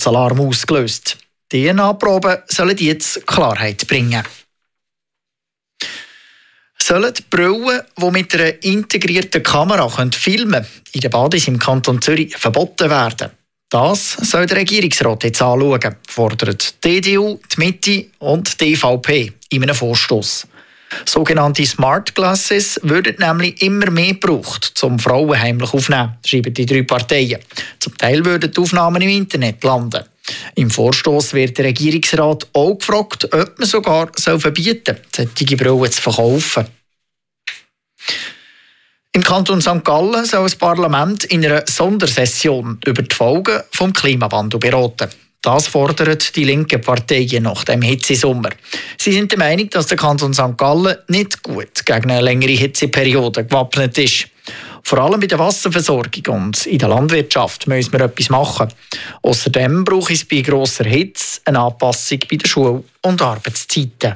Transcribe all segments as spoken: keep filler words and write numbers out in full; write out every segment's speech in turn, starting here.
Alarm ausgelöst. D N A-Proben sollen jetzt Klarheit bringen. Sollen die Brillen, die mit einer integrierten Kamera filmen können, in den Badis im Kanton Zürich verboten werden? Das soll der Regierungsrat jetzt anschauen, fordert die E D U, die Mitte und die E V P in einem Vorstoss. Sogenannte Smart Glasses würden nämlich immer mehr gebraucht, um Frauen heimlich aufzunehmen, schreiben die drei Parteien. Zum Teil würden die Aufnahmen im Internet landen. Im Vorstoss wird der Regierungsrat auch gefragt, ob man sogar verbieten soll, solche Brillen zu verkaufen. Im Kanton Sankt Gallen soll das Parlament in einer Sondersession über die Folgen des Klimawandels beraten. Das fordern die linken Parteien nach dem Hitzesommer. Sie sind der Meinung, dass der Kanton Sankt Gallen nicht gut gegen eine längere Hitzeperiode gewappnet ist. Vor allem bei der Wasserversorgung und in der Landwirtschaft müssen wir etwas machen. Außerdem braucht es bei grosser Hitze eine Anpassung bei den Schul- und Arbeitszeiten.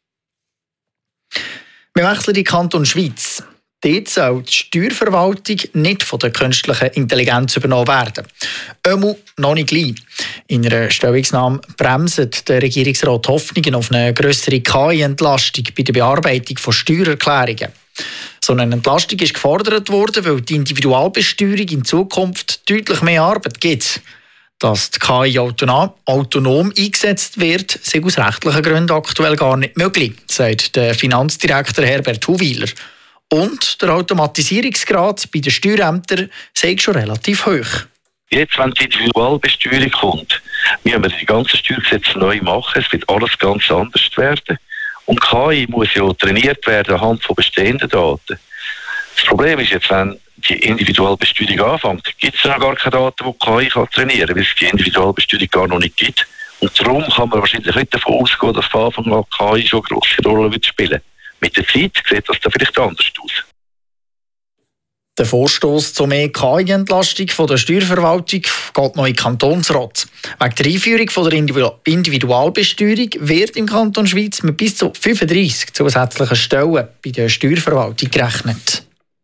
Wir wechseln in den Kanton Schweiz. Dort soll die Steuerverwaltung nicht von der künstlichen Intelligenz übernommen werden. Einmal noch nicht gleich. In einer Stellungnahme bremst der Regierungsrat Hoffnungen auf eine grössere K I-Entlastung bei der Bearbeitung von Steuererklärungen. So eine Entlastung ist gefordert worden, weil die Individualbesteuerung in Zukunft deutlich mehr Arbeit gibt. Dass die K I autonom, autonom eingesetzt wird, sei aus rechtlichen Gründen aktuell gar nicht möglich, sagt der Finanzdirektor Herbert Huwiler. Und der Automatisierungsgrad bei den Steuerämtern sei schon relativ hoch. Jetzt, wenn die Individualbesteuerung kommt, müssen wir die ganzen Steuergesetze neu machen. Es wird alles ganz anders werden. Und K I muss ja trainiert werden anhand von bestehenden Daten. Das Problem ist jetzt, wenn die Individualbesteuerung anfängt, gibt es noch gar keine Daten, die K I kann trainieren kann, weil es die Individualbesteuerung gar noch nicht gibt. Und darum kann man wahrscheinlich nicht davon ausgehen, dass von Anfang an K I schon eine grosse Rolle wird spielen. Mit der Zeit sieht das dann vielleicht anders aus. Der Vorstoss zu mehr K I-Entlastung der Steuerverwaltung geht noch in den Kantonsrat. Wegen der Einführung von der Individualbesteuerung wird im Kanton Schweiz mit bis zu fünfunddreissig zusätzlichen Stellen bei der Steuerverwaltung gerechnet.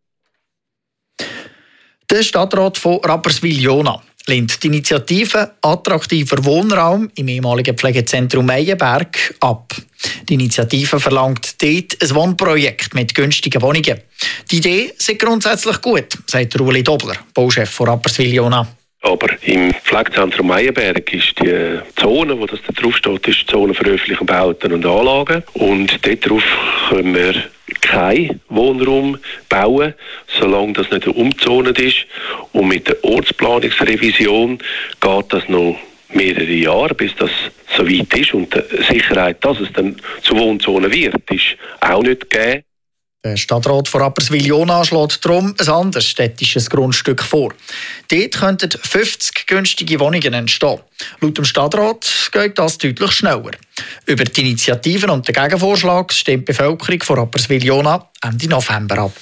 Der Stadtrat von Rapperswil-Jona lehnt die Initiative «Attraktiver Wohnraum» im ehemaligen Pflegezentrum Meienberg ab. Die Initiative verlangt dort ein Wohnprojekt mit günstigen Wohnungen. Die Idee ist grundsätzlich gut, sagt Ueli Dobler, Bauchef von Rapperswil-Jona. Aber im Pflegezentrum Meienberg ist die Zone, wo das da drauf steht, ist die Zone für öffentliche Bauten und Anlagen. Und dort drauf können wir keinen Wohnraum bauen, solange das nicht umgezont ist. Und mit der Ortsplanungsrevision geht das noch mehrere Jahre, bis das so weit ist. Und die Sicherheit, dass es dann zu Wohnzonen wird, ist auch nicht gegeben. Der Stadtrat von Rapperswil-Jona schlägt darum ein anderes städtisches Grundstück vor. Dort könnten fünfzig günstige Wohnungen entstehen. Laut dem Stadtrat geht das deutlich schneller. Über die Initiativen und den Gegenvorschlag stimmt die Bevölkerung von Rapperswil-Jona Ende November ab.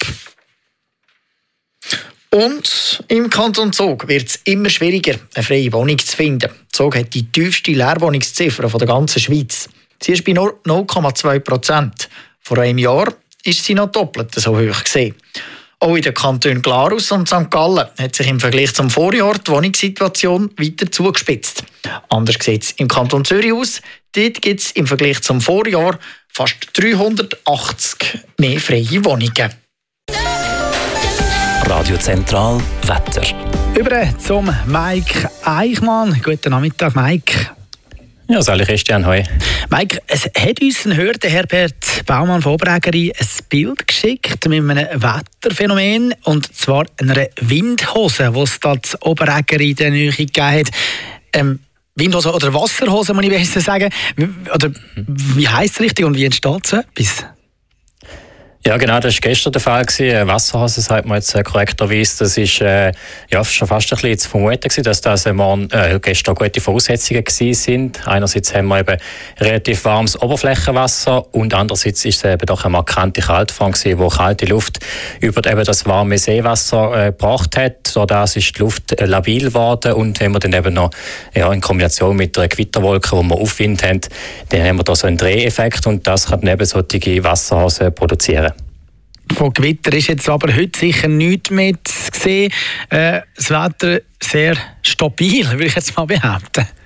Und im Kanton Zug wird es immer schwieriger, eine freie Wohnung zu finden. Zug hat die tiefste Leerwohnungsziffer der ganzen Schweiz. Sie ist bei nur null Komma zwei Prozent. Vor einem Jahr ist sie noch doppelt so hoch gewesen. Auch in den Kantonen Glarus und Sankt Gallen hat sich im Vergleich zum Vorjahr die Wohnungssituation weiter zugespitzt. Anders sieht es im Kanton Zürich aus. Dort gibt es im Vergleich zum Vorjahr fast dreihundertachtzig mehr freie Wohnungen. Radio Zentral Wetter. Über zum Mike Eichmann. Guten Nachmittag, Mike. Ja, sali Christian, hoi. Mike, es hat uns ein Hörer, der Herbert Baumann von Oberägeri, ein Bild geschickt mit einem Wetterphänomen, und zwar einer Windhose, die es da zu Oberägeri in der Nähe gegeben hat. Ähm, Windhose oder Wasserhose, muss ich besser sagen. Oder wie heisst es richtig und wie entsteht so etwas? Ja, genau, das war gestern der Fall. Wasserhose, sagt man jetzt korrekterweise. Das war äh, ja, schon fast ein bisschen zu vermuten, dass das morgen, äh, gestern gute Voraussetzungen waren. Einerseits haben wir eben relativ warmes Oberflächenwasser und andererseits ist es eben doch eine markante Kaltfront gewesen, wo kalte Luft über eben das warme Seewasser äh, gebracht hat. So das ist die Luft äh, labil geworden, und haben wir dann eben noch ja, in Kombination mit der Gewitterwolke, wo wir Aufwind haben, dann haben wir da so einen Dreheffekt, und das kann dann eben solche Wasserhosen produzieren. Von Gewitter ist jetzt aber heute sicher nichts mehr zu sehen. Äh, das Wetter sehr stabil, würde ich jetzt mal behaupten.